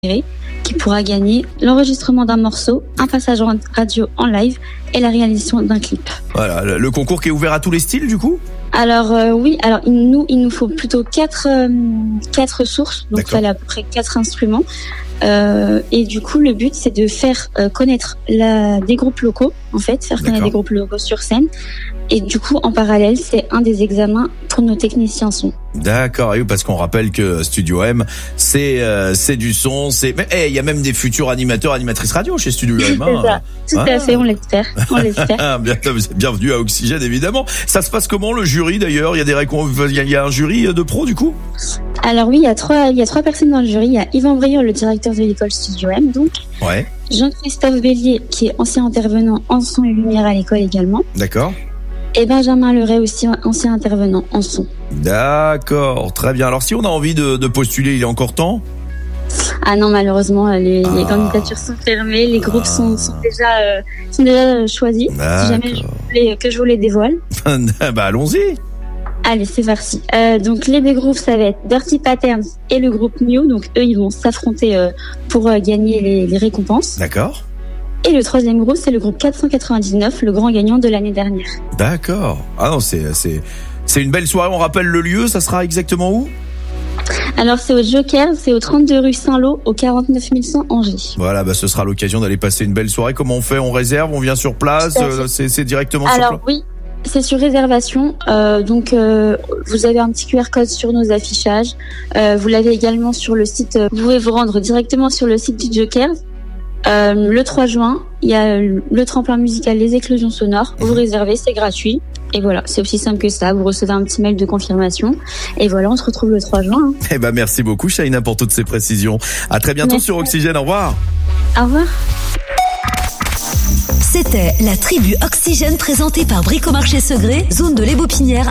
qui pourra gagner l'enregistrement d'un morceau, un passage radio en live et la réalisation d'un clip. Voilà, le concours qui est ouvert à tous les styles du coup ? Alors oui, alors il nous faut plutôt quatre sources, donc il fallait à peu près 4 instruments. Et du coup, le but, c'est de faire connaître des groupes locaux, en fait, faire connaître des groupes locaux sur scène. Et du coup, en parallèle, c'est un des examens pour nos techniciens son. D'accord, et parce qu'on rappelle que Studio M, c'est du son, mais il y a même des futurs animateurs, animatrices radio chez Studio M. C'est ça, tout à fait, on l'espère. Bienvenue à Oxygène, évidemment. Ça se passe comment le jury d'ailleurs ? Il y a il y a un jury de pros du coup ? Alors oui, il y a trois personnes dans le jury. Il y a Yvan Brieur, le directeur de l'école Studio M, donc. Ouais. Jean-Christophe Bélier, qui est ancien intervenant en son et lumière à l'école également. D'accord. Et Benjamin Leray, aussi ancien intervenant en son. D'accord, très bien. Alors si on a envie de postuler, il est encore temps ? Ah non, malheureusement, les candidatures sont fermées, les groupes sont déjà choisis. D'accord. Si jamais je vous les dévoile. Bah allons-y. Allez, c'est parti. Donc les deux groupes, ça va être Dirty Patterns et le groupe New. Donc eux, ils vont s'affronter pour gagner les récompenses. D'accord. Et le troisième groupe, c'est le groupe 499, le grand gagnant de l'année dernière. D'accord. Ah non, c'est une belle soirée. On rappelle le lieu, ça sera exactement où ? Alors c'est au Joker, c'est au 32 rue Saint-Lô, au 49 100 Angers. Voilà, ce sera l'occasion d'aller passer une belle soirée. Comment on fait ? On réserve ? On vient sur place ? C'est directement sur place ? Alors oui, c'est sur réservation. Donc vous avez un petit QR code sur nos affichages. Vous l'avez également sur le site. Vous pouvez vous rendre directement sur le site du Joker. Le 3 juin, il y a le tremplin musical Les Éclosions Sonores. Vous réservez, c'est gratuit. Et voilà, c'est aussi simple que ça. Vous recevez un petit mail de confirmation. Et voilà, on se retrouve le 3 juin. Eh ben, merci beaucoup, Shaina, pour toutes ces précisions. À très bientôt sur Oxygène. Au revoir. Au revoir. C'était la tribu Oxygène présentée par Bricomarché Segré, zone de l'Ébopinière